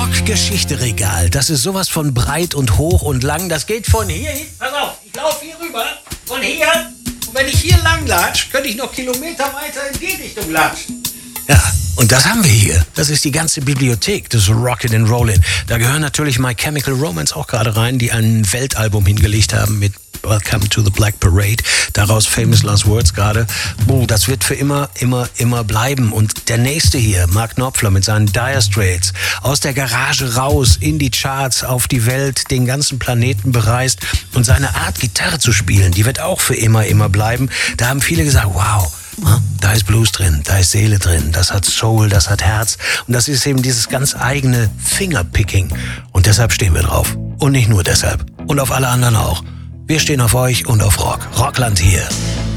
Rock-Geschichte-Regal, das ist sowas von breit und hoch und lang. Das geht von hier hin. Pass auf, ich laufe hier rüber. Von hier. Und wenn ich hier lang latsch, könnte ich noch Kilometer weiter in die Richtung latschen. Ja, und das haben wir hier. Das ist die ganze Bibliothek des Rockin' & Rollin'. Da gehören natürlich My Chemical Romance auch gerade rein, die ein Weltalbum hingelegt haben mit Welcome to the Black Parade. Daraus Famous Last Words gerade. Das wird für immer bleiben. Und der nächste hier, Mark Knopfler mit seinen Dire Straits, aus der Garage raus, in die Charts, auf die Welt, den ganzen Planeten bereist. Und seine Art, Gitarre zu spielen, die wird auch für immer bleiben. Da haben viele gesagt, wow, da ist Blues drin, da ist Seele drin, das hat Soul, das hat Herz. Und das ist eben dieses ganz eigene Fingerpicking. Und deshalb stehen wir drauf. Und nicht nur deshalb. Und auf alle anderen auch. Wir stehen auf euch und auf Rock. Rockland hier.